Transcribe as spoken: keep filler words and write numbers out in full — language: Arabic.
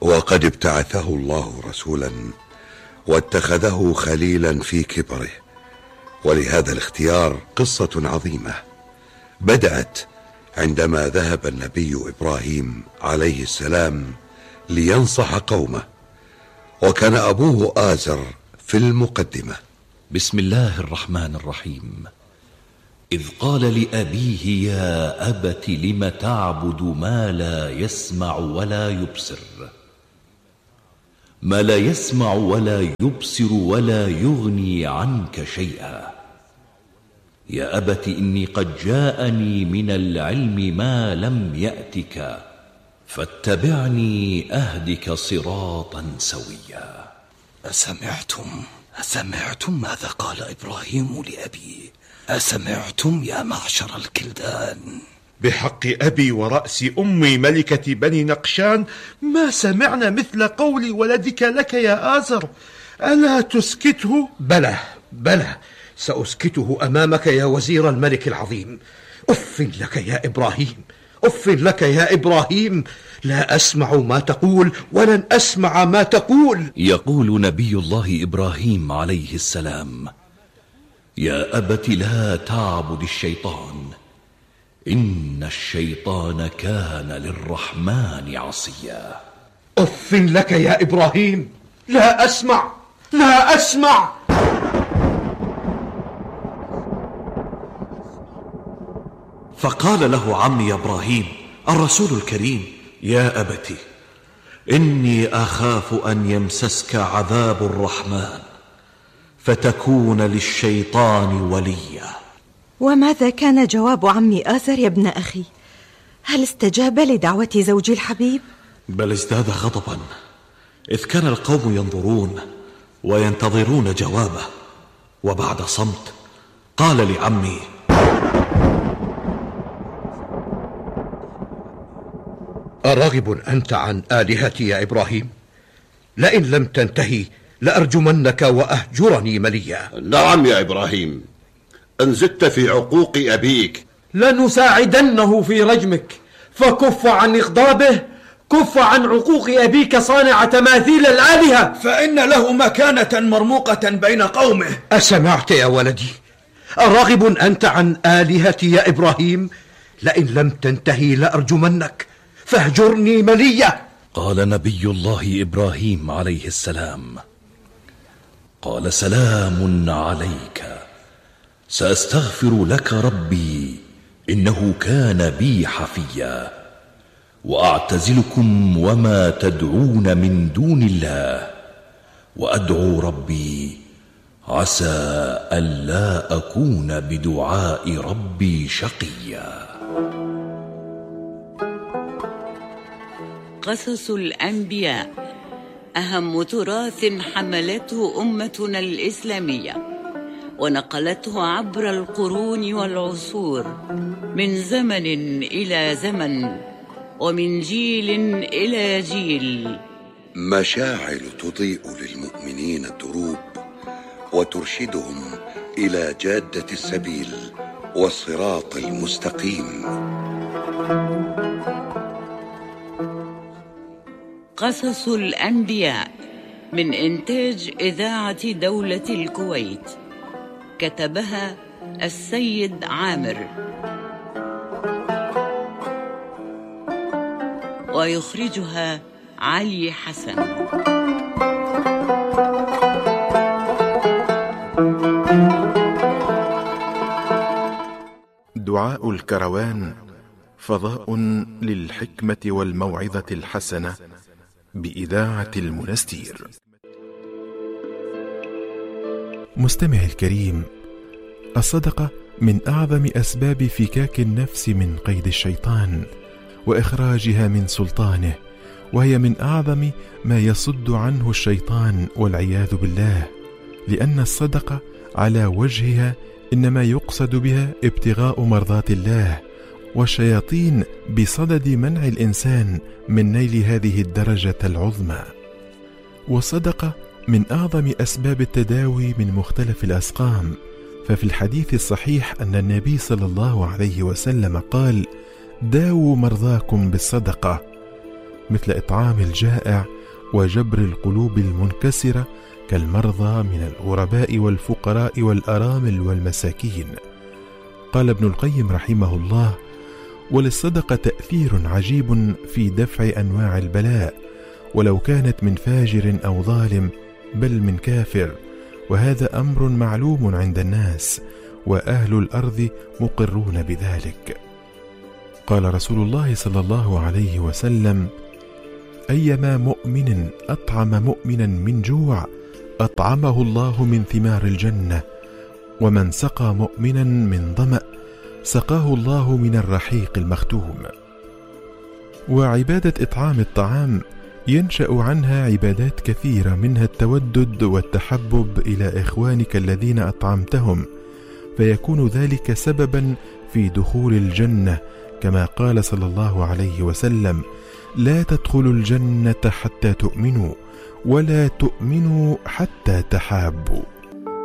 وقد ابتعثه الله رسولا واتخذه خليلا في كبره، ولهذا الاختيار قصة عظيمة بدأت عندما ذهب النبي إبراهيم عليه السلام لينصح قومه، وكان أبوه آزر في المقدمة. بسم الله الرحمن الرحيم. إذ قال لأبيه يا أبت لم تعبد ما لا يسمع ولا يبصر. ما لا يسمع ولا يبصر ولا يغني عنك شيئا. يا أبت إني قد جاءني من العلم ما لم يأتك فاتبعني أهدك صراطا سويا. أسمعتم أسمعتم ماذا قال إبراهيم لأبيه؟ أسمعتم يا معشر الكلدان؟ بحق أبي ورأس أمي ملكة بني نقشان ما سمعنا مثل قول ولدك لك يا آزر. ألا تسكته؟ بلى بلى سأسكته أمامك يا وزير الملك العظيم. أف لك يا إبراهيم، أف لك يا إبراهيم، لا أسمع ما تقول ولن أسمع ما تقول. يقول نبي الله إبراهيم عليه السلام: يا أبت لا تعبد الشيطان إن الشيطان كان للرحمن عصيا. أف لك يا إبراهيم، لا أسمع لا أسمع. فقال له عمي إبراهيم الرسول الكريم: يا أبت إني أخاف أن يمسسك عذاب الرحمن فتكون للشيطان وليا. وماذا كان جواب عمي آزر يا ابن أخي؟ هل استجاب لدعوة زوجي الحبيب؟ بل ازداد غضبا، إذ كان القوم ينظرون وينتظرون جوابه. وبعد صمت قال لعمي: أراغب أنت عن آلهتي يا إبراهيم؟ لئن لم تنتهي لأرجمنك وأهجرني مليا. نعم يا إبراهيم، إن زدت في عقوق أبيك لنساعدنه في رجمك، فكف عن إغضابه، كف عن عقوق أبيك صانع تماثيل الآلهة، فإن له مكانة مرموقة بين قومه. أسمعت يا ولدي؟ أراغب أنت عن آلهتي يا إبراهيم؟ لئن لم تنتهي لأرجمنك، فاهجرني مليا. قال نبي الله إبراهيم عليه السلام: قال سلام عليك، سأستغفر لك ربي إنه كان بي حفيا، وأعتزلكم وما تدعون من دون الله، وأدعو ربي عسى ألا أكون بدعاء ربي شقيا. قصص الأنبياء أهم تراث حملته أمتنا الإسلامية، ونقلته عبر القرون والعصور، من زمن إلى زمن، ومن جيل إلى جيل. مشاعل تضيء للمؤمنين الدروب، وترشدهم إلى جادة السبيل والصراط المستقيم. قصص الأنبياء من إنتاج إذاعة دولة الكويت، كتبها السيد عامر، ويخرجها علي حسن. دعاء الكروان، فضاء للحكمة والموعظة الحسنة، بإذاعة المنستير. مستمع الكريم، الصدقة من أعظم أسباب فكاك النفس من قيد الشيطان وإخراجها من سلطانه، وهي من أعظم ما يصد عنه الشيطان والعياذ بالله، لأن الصدقة على وجهها إنما يقصد بها ابتغاء مرضات الله، والشياطين بصدد منع الإنسان من نيل هذه الدرجة العظمى. والصدقة من أعظم أسباب التداوي من مختلف الأسقام، ففي الحديث الصحيح أن النبي صلى الله عليه وسلم قال: داووا مرضاكم بالصدقة. مثل إطعام الجائع وجبر القلوب المنكسرة كالمرضى من الغرباء والفقراء والأرامل والمساكين. قال ابن القيم رحمه الله: وللصدقة تأثير عجيب في دفع أنواع البلاء، ولو كانت من فاجر أو ظالم بل من كافر، وهذا أمر معلوم عند الناس، وأهل الأرض مقرون بذلك. قال رسول الله صلى الله عليه وسلم: أيما مؤمن أطعم مؤمنا من جوع أطعمه الله من ثمار الجنة، ومن سقى مؤمنا من ظمأ سقاه الله من الرحيق المختوم. وعبادة إطعام الطعام ينشأ عنها عبادات كثيرة، منها التودد والتحبب إلى إخوانك الذين أطعمتهم، فيكون ذلك سببا في دخول الجنة، كما قال صلى الله عليه وسلم: لا تدخلوا الجنة حتى تؤمنوا، ولا تؤمنوا حتى تحابوا.